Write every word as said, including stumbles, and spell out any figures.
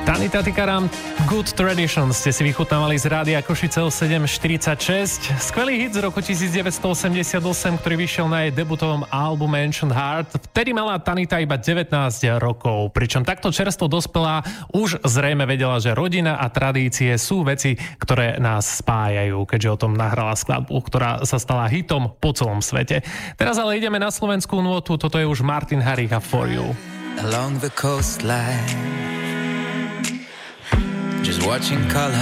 Tanita Tikaram, Good Tradition ste si vychutnávali z rádia Košice o sedem štyridsaťšesť. Skvelý hit z roku devätnásťstoosemdesiatosem, ktorý vyšiel na jej debutovom albume Ancient Heart. Vtedy mala Tanita iba devätnásť rokov, pričom takto čerstvo dospelá už zrejme vedela, že rodina a tradície sú veci, ktoré nás spájajú, keďže o tom nahrala skladbu, ktorá sa stala hitom po celom svete. Teraz ale ideme na slovenskú nôtu, toto je už Martin Harich a For You. Along the coastline, just watching color